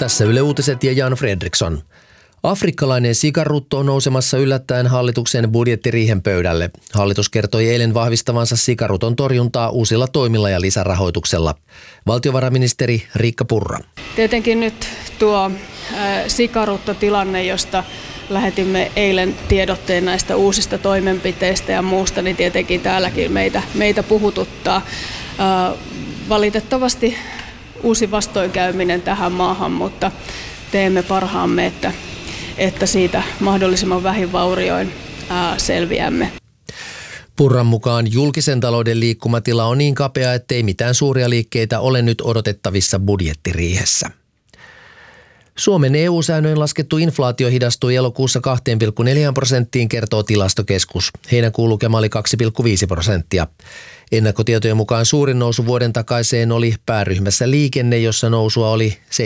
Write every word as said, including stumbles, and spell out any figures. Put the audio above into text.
Tässä Yle Uutiset ja Jan Fredriksson. Afrikkalainen sikarutto on nousemassa yllättäen hallituksen budjettiriihen pöydälle. Hallitus kertoi eilen vahvistavansa sikaruton torjuntaa uusilla toimilla ja lisärahoituksella. Valtiovarainministeri Riikka Purra. Tietenkin nyt tuo sikaruttotilanne, josta lähetimme eilen tiedotteen näistä uusista toimenpiteistä ja muusta, niin tietenkin täälläkin meitä, meitä puhututtaa. Valitettavasti uusi vastoinkäyminen tähän maahan, mutta teemme parhaamme, että, että siitä mahdollisimman vähin vaurioin ää, selviämme. Purran mukaan julkisen talouden liikkumatila on niin kapea, ettei mitään suuria liikkeitä ole nyt odotettavissa budjettiriihessä. Suomen E U-säännöin laskettu inflaatio hidastui elokuussa kaksi pilkku neljä prosenttiin, kertoo Tilastokeskus. Heinäkuun lukema oli kaksi pilkku viisi prosenttia. Ennakkotietojen mukaan suurin nousu vuoden takaiseen oli pääryhmässä liikenne, jossa nousua oli